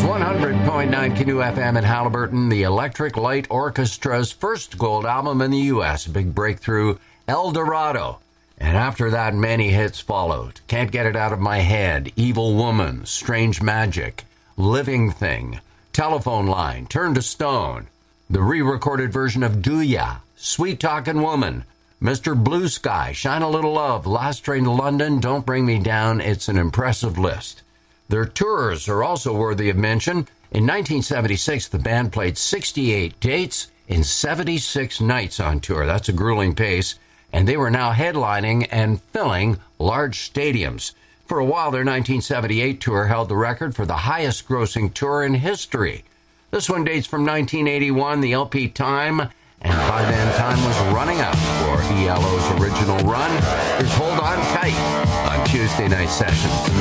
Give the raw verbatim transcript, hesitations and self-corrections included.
one hundred point nine Canoe F M in Halliburton, the Electric Light Orchestra's first gold album in the U S. Big breakthrough, El Dorado. And after that, many hits followed. Can't Get It Out of My Head, Evil Woman, Strange Magic, Living Thing, Telephone Line, Turn to Stone, the re-recorded version of Do Ya, Sweet Talkin' Woman, Mister Blue Sky, Shine a Little Love, Last Train to London, Don't Bring Me Down. It's an impressive list. Their tours are also worthy of mention. In nineteen seventy-six, the band played sixty-eight dates in seventy-six nights on tour. That's a grueling pace. And they were now headlining and filling large stadiums. For a while, their nineteen seventy-eight tour held the record for the highest-grossing tour in history. This one dates from nineteen eighty-one, the L P Time, and by then time was running out for E L O's original run. Here's Hold On Tight on Tuesday Night Sessions.